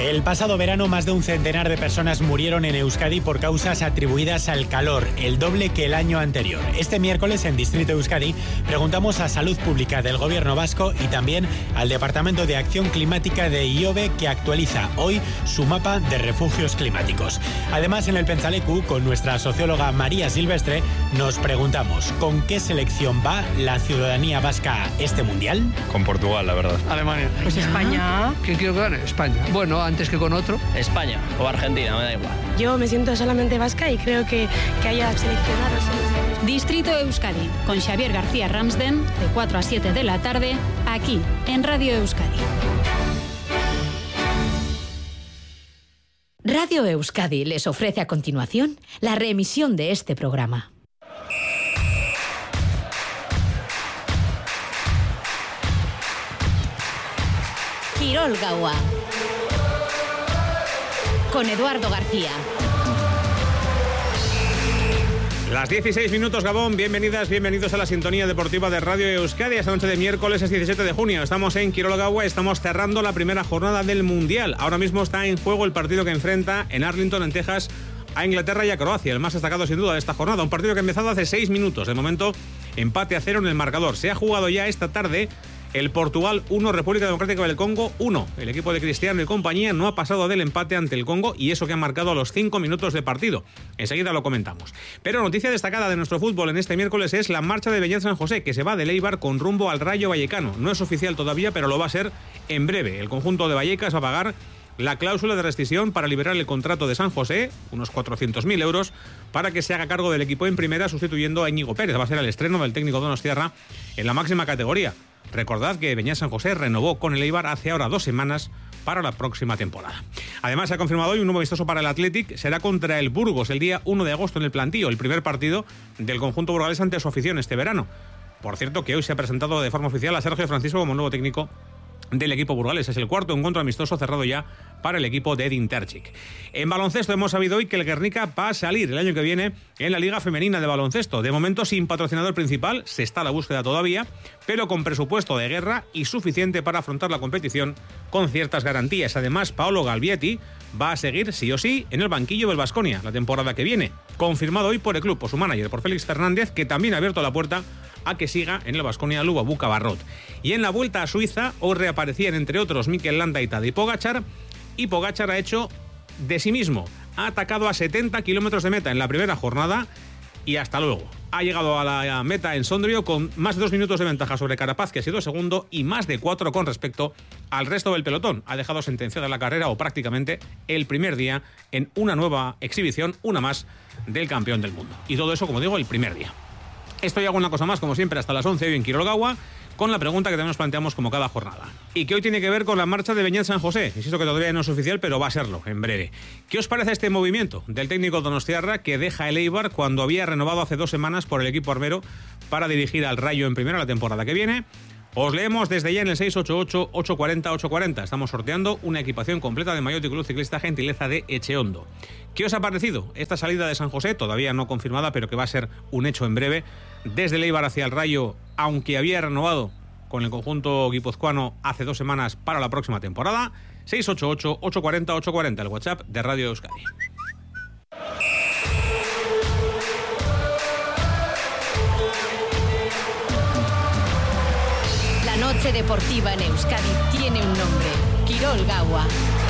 El pasado verano más de un centenar de personas murieron en Euskadi por causas atribuidas al calor, el doble que el año anterior. Este miércoles en Distrito Euskadi preguntamos a Salud Pública del Gobierno vasco y también al Departamento de Acción Climática de IOBE, que actualiza hoy su mapa de refugios climáticos. Además, en el Pentsaleku, con nuestra socióloga María Silvestre, nos preguntamos ¿con qué selección va la ciudadanía vasca a este mundial? Con Portugal, la verdad. Alemania. Pues España. ¿Quién quiero que gane? España. Bueno, antes que con otro. España o Argentina, me da igual. Yo me siento solamente vasca y creo que haya seleccionados. Distrito Euskadi, con Xavier García Ramsden, de 4 a 7 de la tarde, aquí, en Radio Euskadi. Radio Euskadi les ofrece a continuación la reemisión de este programa. Kirol Gaua, con Eduardo García. Las 16 minutos, Gabón. Bienvenidas, bienvenidos a la sintonía deportiva de Radio Euskadi. Esta noche de miércoles es 17 de junio. Estamos en Kirol Gaua, estamos cerrando la primera jornada del Mundial. Ahora mismo está en juego el partido que enfrenta en Arlington, en Texas, a Inglaterra y a Croacia. El más destacado, sin duda, de esta jornada. Un partido que ha empezado hace 6 minutos. De momento, empate a 0 en el marcador. Se ha jugado ya esta tarde el Portugal 1, República Democrática del Congo 1. El equipo de Cristiano y compañía no ha pasado del empate ante el Congo, y eso que han marcado a los 5 minutos de partido. Enseguida lo comentamos. Pero noticia destacada de nuestro fútbol en este miércoles es la marcha de Beñat San José, que se va del Eibar con rumbo al Rayo Vallecano. No es oficial todavía, pero lo va a ser en breve. El conjunto de Vallecas va a pagar la cláusula de rescisión para liberar el contrato de San José, unos 400.000 euros, para que se haga cargo del equipo en primera, sustituyendo a Íñigo Pérez. Va a ser el estreno del técnico donostiarra en la máxima categoría. Recordad que Beñat San José renovó con el Eibar hace ahora 2 semanas para la próxima temporada. Además, se ha confirmado hoy un nuevo amistoso para el Athletic. Será contra el Burgos el día 1 de agosto en el Plantío, el primer partido del conjunto burgalés ante su afición este verano. Por cierto, que hoy se ha presentado de forma oficial a Sergio Francisco como nuevo técnico del equipo burgalés. Es el cuarto encuentro amistoso cerrado ya para el equipo de Edin Terzic. En baloncesto hemos sabido hoy que el Guernica va a salir el año que viene en la Liga Femenina de Baloncesto. De momento sin patrocinador principal, se está a la búsqueda todavía, pero con presupuesto de guerra y suficiente para afrontar la competición con ciertas garantías. Además, Paolo Galvietti va a seguir sí o sí en el banquillo del Baskonia la temporada que viene. Confirmado hoy por el club, por su manager, por Félix Fernández, que también ha abierto la puerta a que siga en el Baskonia Lubabuca Barrot. Y en la vuelta a Suiza, hoy reaparecían entre otros Mikel Landa y Tadej Pogačar, y Pogačar ha hecho de sí mismo. Ha atacado a 70 kilómetros de meta en la primera jornada y hasta luego. Ha llegado a la meta en Sondrio con más de 2 minutos de ventaja sobre Carapaz, que ha sido segundo, y más de 4 con respecto al resto del pelotón. Ha dejado sentenciada la carrera, o prácticamente el primer día, en una nueva exhibición, una más, del campeón del mundo. Y todo eso, como digo, el primer día. Esto y alguna cosa más, como siempre, hasta las 11 hoy en Kirol Gaua, con la pregunta que también nos planteamos como cada jornada. Y que hoy tiene que ver con la marcha de Beñat San José. Insisto que todavía no es oficial, pero va a serlo en breve. ¿Qué os parece este movimiento del técnico donostiarra, que deja el Eibar cuando había renovado hace 2 semanas por el equipo armero para dirigir al Rayo en primera la temporada que viene? Os leemos desde ya en el 688-840-840. Estamos sorteando una equipación completa de maillot y club ciclista, gentileza de Echeondo. ¿Qué os ha parecido esta salida de San José? Todavía no confirmada, pero que va a ser un hecho en breve. Desde el Eibar hacia el Rayo, aunque había renovado con el conjunto guipuzcoano hace 2 semanas para la próxima temporada. 688-840-840, el WhatsApp de Radio Euskadi. La noche deportiva en Euskadi tiene un nombre: Kirol Gaua.